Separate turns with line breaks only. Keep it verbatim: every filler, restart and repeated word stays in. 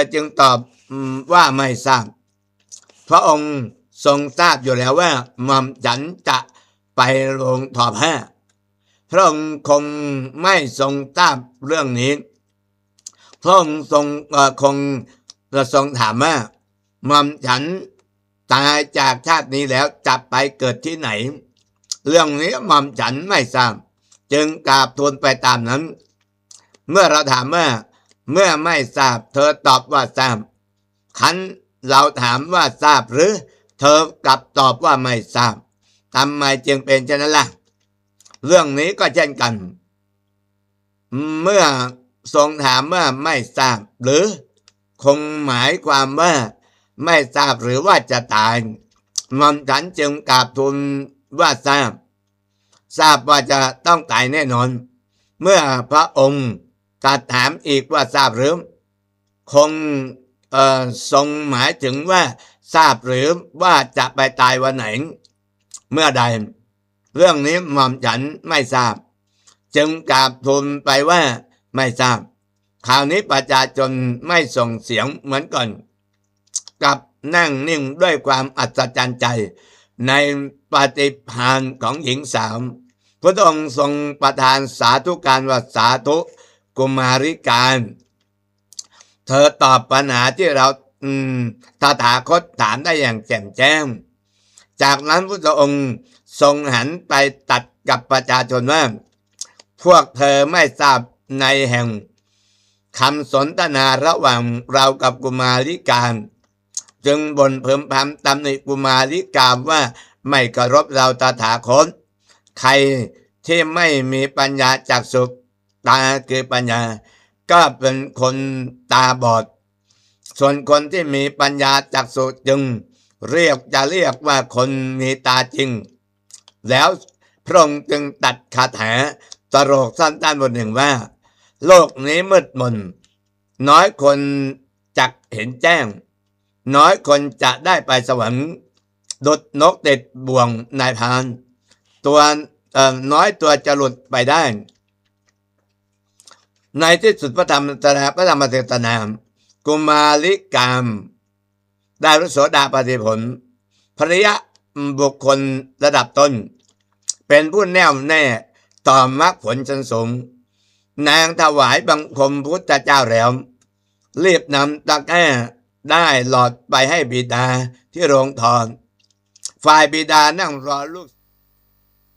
จึงตอบว่าไม่ทราบพระองค์ทรงทราบอยู่แล้วว่าหม่อมฉันจะไปโรงทอผ้าพระองค์คงไม่ทรงทราบเรื่องนี้พระองค์ทรงคงจะทรงถามว่าหม่อมฉันตายจากชาตินี้แล้วจะไปเกิดที่ไหนเรื่องนี้หม่อมฉันไม่ทราบจึงกราบทูลไปตามนั้นเมื่อเราถามว่าเมื่อไม่ทราบเธอตอบว่าทราบคันเราถามว่าทราบหรือเธอกลับตอบว่าไม่ทราบทำไมจึงเป็นเช่นนั้นล่ะเรื่องนี้ก็เช่นกันเมื่อทรงถามว่าไม่ทราบหรือคงหมายความว่าไม่ทราบหรือว่าจะตายหม่อมฉันจึงกราบทูลว่าทราบทราบว่าจะต้องตายแน่นอนเมื่อพระองค์ตรัสถามอีกว่าทราบหรือคงเอ่อทรงหมายถึงว่าทราบหรือว่าจะไปตายวันไหนเมื่อใดเรื่องนี้หม่อมฉันไม่ทราบจึงกราบทูลไปว่าไม่ทราบคราวนี้ประชาชนไม่ส่งเสียงเหมือนก่อนกับนั่งนิ่งด้วยความอัศจรรย์ใจในปฏิภาณของหญิงสาวพระองค์ทรงประทานสาธุการว่าสาธุกุมาริกาเธอตอบปัญหาที่เราตถาคตถามได้อย่างแจ่มแจ้งจากนั้นพระองค์ทรงหันไปตัดกับประชาชนว่าพวกเธอไม่ทราบในแห่งคำสนทนาระหว่างเรากับกุมาริกาจึงบ่นเพิ่มพำตำหนิกุมาริกาว่าไม่เคารพเราตถาคตใครที่ไม่มีปัญญาจักษุตาคือปัญญาก็เป็นคนตาบอดส่วนคนที่มีปัญญาจักษุจึงเรียกจะเรียกว่าคนมีตาจริงแล้วพระองค์จึงตัดคาถาตลกสั้นๆบทหนึ่งว่าโลกนี้มืดมนน้อยคนจักเห็นแจ้งน้อยคนจะได้ไปสวรรค์ดุจนกติดบ่วงนายพรานตัวเอ่อน้อยตัวจะหลุดไปได้ในที่สุดพระธรรมตราพระธรรมเทศนากุมาริกามได้รู้โสดาปัตติผลภริยะบุคคลระดับต้นเป็นผู้แน่วแน่ต่อมรรคผลชั้นสูงนางถวายบังคมพุทธเจ้าแล้วรีบนำตะแกร้ได้หลอดไปให้บิดาที่โรงทองฝ่ายบิดานั่งรอลูก